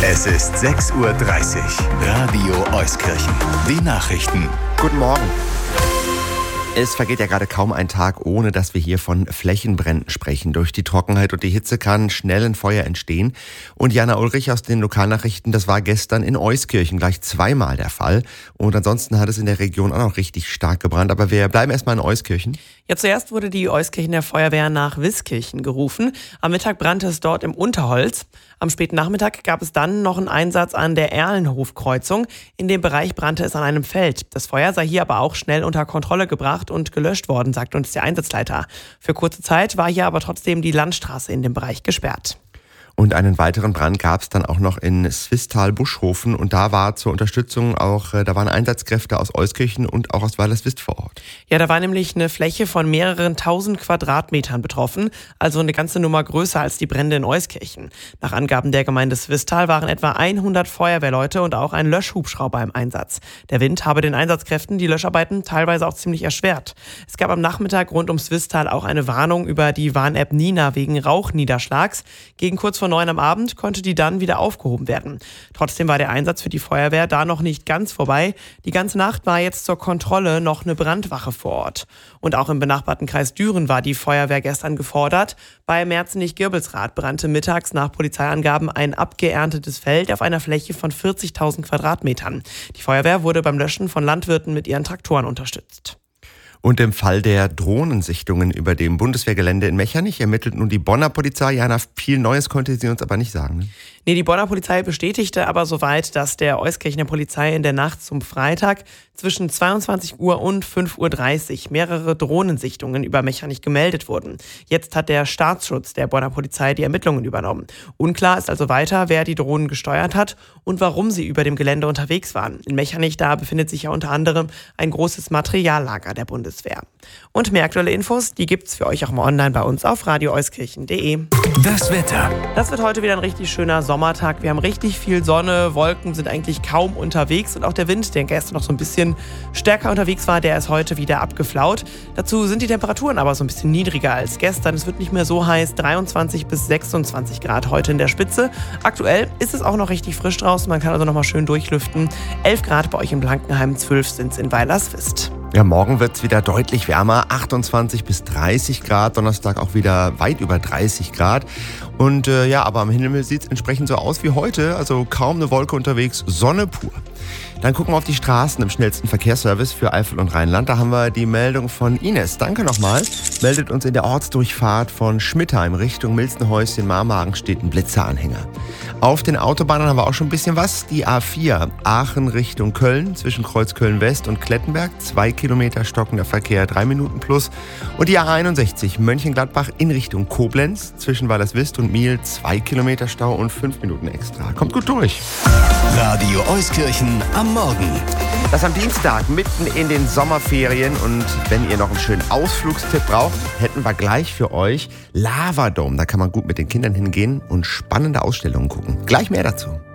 Es ist 6:30 Uhr. Radio Euskirchen. Die Nachrichten. Guten Morgen. Es vergeht ja gerade kaum ein Tag, ohne dass wir hier von Flächenbränden sprechen. Durch die Trockenheit und die Hitze kann schnell ein Feuer entstehen. Und Jana Ulrich aus den Lokalnachrichten, das war gestern in Euskirchen gleich zweimal der Fall. Und ansonsten hat es in der Region auch noch richtig stark gebrannt. Aber wir bleiben erstmal in Euskirchen. Ja, zuerst wurde die Euskirchener Feuerwehr nach Wiskirchen gerufen. Am Mittag brannte es dort im Unterholz. Am späten Nachmittag gab es dann noch einen Einsatz an der Erlenhofkreuzung. In dem Bereich brannte es an einem Feld. Das Feuer sei hier aber auch schnell unter Kontrolle gebracht und gelöscht worden, sagt uns der Einsatzleiter. Für kurze Zeit war hier aber trotzdem die Landstraße in dem Bereich gesperrt. Und einen weiteren Brand gab es dann auch noch in Swisttal-Buschhofen. Und da war zur Unterstützung da waren Einsatzkräfte aus Euskirchen und auch aus Weilerswist vor Ort. Ja, da war nämlich eine Fläche von mehreren 1000 Quadratmetern betroffen. Also eine ganze Nummer größer als die Brände in Euskirchen. Nach Angaben der Gemeinde Swisttal waren etwa 100 Feuerwehrleute und auch ein Löschhubschrauber im Einsatz. Der Wind habe den Einsatzkräften die Löscharbeiten teilweise auch ziemlich erschwert. Es gab am Nachmittag rund um Swisttal auch eine Warnung über die Warn-App Nina wegen Rauchniederschlags. Gegen kurz vor 9 am Abend konnte die dann wieder aufgehoben werden. Trotzdem war der Einsatz für die Feuerwehr da noch nicht ganz vorbei. Die ganze Nacht war jetzt zur Kontrolle noch eine Brandwache vor Ort. Und auch im benachbarten Kreis Düren war die Feuerwehr gestern gefordert. Bei Merzenich-Girbelsrath brannte mittags nach Polizeiangaben ein abgeerntetes Feld auf einer Fläche von 40.000 Quadratmetern. Die Feuerwehr wurde beim Löschen von Landwirten mit ihren Traktoren unterstützt. Und im Fall der Drohnensichtungen über dem Bundeswehrgelände in Mechernich ermittelt nun die Bonner Polizei. Jana, viel Neues konnte sie uns aber nicht sagen, ne? Nee, die Bonner Polizei bestätigte aber soweit, dass der Euskirchener Polizei in der Nacht zum Freitag zwischen 22 Uhr und 5:30 Uhr mehrere Drohnensichtungen über Mechernich gemeldet wurden. Jetzt hat der Staatsschutz der Bonner Polizei die Ermittlungen übernommen. Unklar ist also weiter, wer die Drohnen gesteuert hat und warum sie über dem Gelände unterwegs waren. In Mechernich, da befindet sich ja unter anderem ein großes Materiallager der Bundeswehr. Und mehr aktuelle Infos, die gibt's für euch auch mal online bei uns auf radioeuskirchen.de. Das Wetter. Das wird heute wieder ein richtig schöner Sommertag. Wir haben richtig viel Sonne, Wolken sind eigentlich kaum unterwegs und auch der Wind, der gestern noch so ein bisschen stärker unterwegs war, der ist heute wieder abgeflaut. Dazu sind die Temperaturen aber so ein bisschen niedriger als gestern. Es wird nicht mehr so heiß, 23 bis 26 Grad heute in der Spitze. Aktuell ist es auch noch richtig frisch draußen, man kann also noch mal schön durchlüften. 11 Grad bei euch in Blankenheim, 12 sind es in Weilerswist. Ja, morgen wird es wieder deutlich wärmer, 28 bis 30 Grad, Donnerstag auch wieder weit über 30 Grad. Und aber am Himmel sieht es entsprechend so aus wie heute, also kaum eine Wolke unterwegs, Sonne pur. Dann gucken wir auf die Straßen im schnellsten Verkehrsservice für Eifel und Rheinland. Da haben wir die Meldung von Ines. Danke nochmal. Meldet uns in der Ortsdurchfahrt von Schmittheim Richtung Milzenhäuschen-Marmagen steht ein Blitzeranhänger. Auf den Autobahnen haben wir auch schon ein bisschen was. Die A4 Aachen Richtung Köln zwischen Kreuz Köln-West und Klettenberg. 2 Kilometer stockender Verkehr, 3 Minuten plus. Und die A61 Mönchengladbach in Richtung Koblenz zwischen Weilerswist und Miel. 2 Kilometer Stau und 5 Minuten extra. Kommt gut durch. Radio Euskirchen am Morgen. Das am Dienstag, mitten in den Sommerferien. Und wenn ihr noch einen schönen Ausflugstipp braucht, hätten wir gleich für euch Lavadome. Da kann man gut mit den Kindern hingehen und spannende Ausstellungen gucken. Gleich mehr dazu.